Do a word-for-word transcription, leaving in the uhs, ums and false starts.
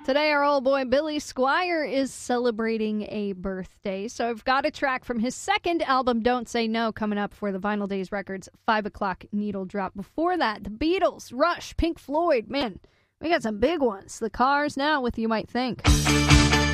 Today, our old boy Billy Squier is celebrating a birthday, so I've got a track from his second album, Don't Say No, coming up for the Vinyl Days Records five o'clock needle drop. Before that, the Beatles, Rush, Pink Floyd, man, we got some big ones. The Cars now with You Might Think.